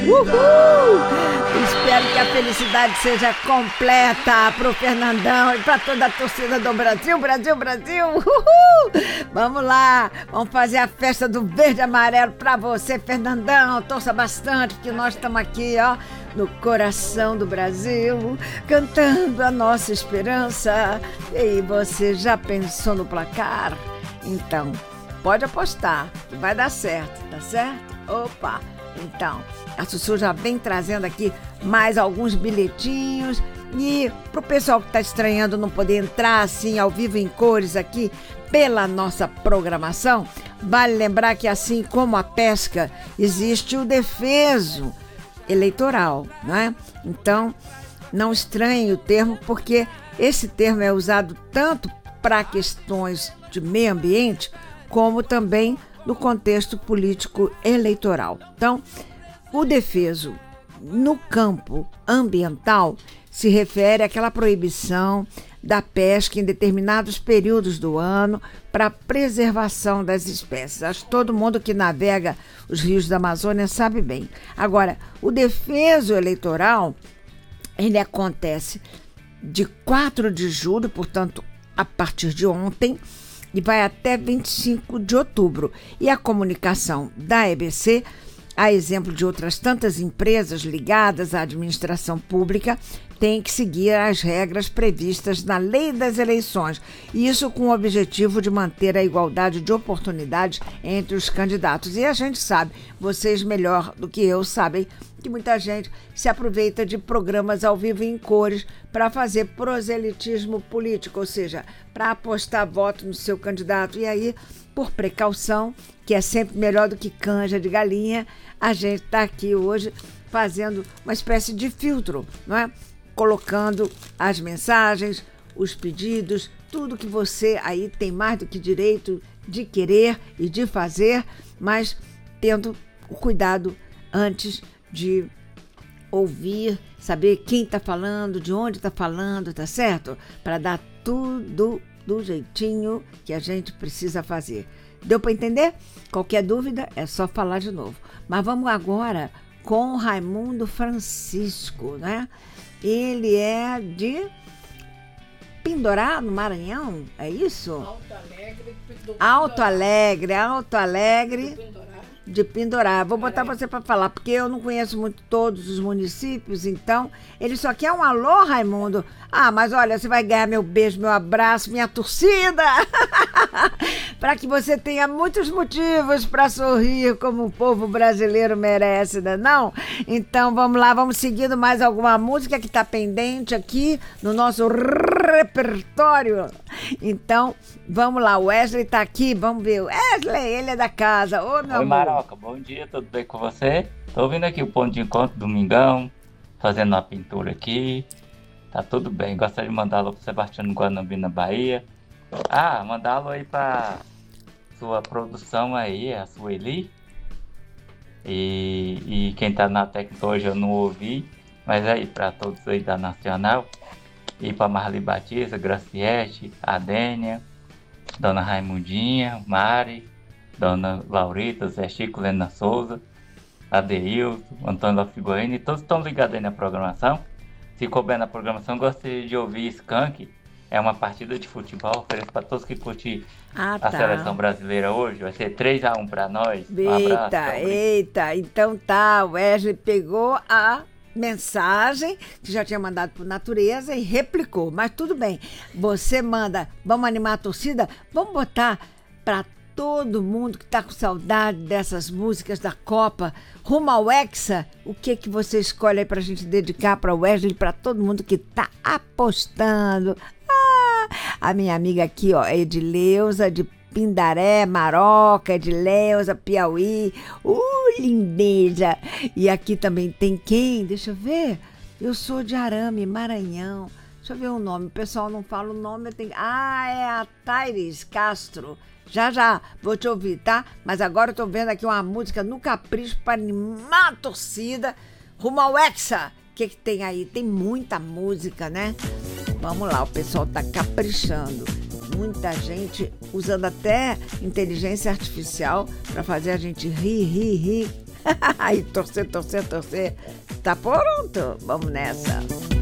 Uhul! Espero que a felicidade seja completa pro Fernandão e pra toda a torcida do Brasil, Brasil, Brasil! Uhul! Vamos lá, vamos fazer a festa do verde e amarelo pra você, Fernandão. Torça bastante, que nós estamos aqui, ó, no coração do Brasil, cantando a nossa esperança. E você já pensou no placar? Então, pode apostar, que vai dar certo, tá certo? Opa! Então, a Sussu já vem trazendo aqui mais alguns bilhetinhos. E pro pessoal que está estranhando não poder entrar assim ao vivo em cores aqui pela nossa programação, vale lembrar que assim como a pesca, existe o defeso eleitoral, não é? Então, não estranhe o termo, porque esse termo é usado tanto para questões de meio ambiente, como também no contexto político eleitoral. Então, o defeso no campo ambiental se refere àquela proibição da pesca em determinados períodos do ano para a preservação das espécies. Acho que todo mundo que navega os rios da Amazônia sabe bem. Agora, o defeso eleitoral, ele acontece de 4 de julho, portanto, a partir de ontem, e vai até 25 de outubro. E a comunicação da EBC, a exemplo de outras tantas empresas ligadas à administração pública, tem que seguir as regras previstas na Lei das Eleições, e isso com o objetivo de manter a igualdade de oportunidades entre os candidatos. E a gente sabe, vocês melhor do que eu sabem, que muita gente se aproveita de programas ao vivo em cores para fazer proselitismo político, ou seja, para apostar voto no seu candidato. E aí, por precaução, que é sempre melhor do que canja de galinha, a gente está aqui hoje fazendo uma espécie de filtro, não é? Colocando as mensagens, os pedidos, tudo que você aí tem mais do que direito de querer e de fazer, mas tendo o cuidado antes de ouvir, saber quem está falando, de onde está falando, tá certo? Para dar tudo do jeitinho que a gente precisa fazer. Deu para entender? Qualquer dúvida é só falar de novo. Mas vamos agora com o Raimundo Francisco, né? Ele é de Pindorá, no Maranhão, é isso? Alto Alegre de Pindorá. Vou botar você para falar, porque eu não conheço muito todos os municípios, então ele só quer um alô, Raimundo. Ah, mas olha, você vai ganhar meu beijo, meu abraço, minha torcida, para que você tenha muitos motivos para sorrir como o povo brasileiro merece, né? Não? Então vamos lá, vamos seguindo mais alguma música que está pendente aqui no nosso repertório. Então, vamos lá, o Wesley tá aqui, vamos ver. Wesley, ele é da casa. Ô, meu Oi, amor. Maroca, bom dia, tudo bem com você? Tô vindo aqui o ponto de encontro, domingão, fazendo uma pintura aqui. Tá tudo bem, gostaria de mandar alô pro Sebastião Guanambi, na Bahia. Ah, mandar alô aí pra sua produção aí, a Sueli. E quem tá na técnica hoje eu não ouvi, mas aí pra todos aí da Nacional. E pra Marli Batista, Graciete, Adênia, Dona Raimundinha, Mari, Dona Laurita, Zé Chico, Lena Souza, Adeilton, Antônio Lafiguaine, todos estão ligados aí na programação. Se couber na programação, gostaria de ouvir Skank. É uma partida de futebol, ofereço para todos que curtem a seleção brasileira hoje. Vai ser 3-1 para nós. Eita, então tá, o Wesley pegou a mensagem que já tinha mandado por Natureza e replicou, mas tudo bem, você manda, vamos animar a torcida, vamos botar para todo mundo que tá com saudade dessas músicas da Copa, rumo ao Hexa. O que você escolhe aí pra gente dedicar para o Wesley, para todo mundo que tá apostando? A minha amiga aqui, ó, Edileuza de Pindaré, Maroca, Edileuza, Piauí, lindeza. E aqui também tem quem? Deixa eu ver. Eu sou de Arame, Maranhão. Deixa eu ver o nome. O pessoal não fala o nome. É a Taires Castro. Já, vou te ouvir, tá? Mas agora eu tô vendo aqui uma música no capricho para animar a torcida rumo ao Hexa. O que tem aí? Tem muita música, né? Vamos lá, o pessoal tá caprichando. Muita gente usando até inteligência artificial para fazer a gente rir. Aí, torcer, torcer, torcer. Tá pronto? Vamos nessa.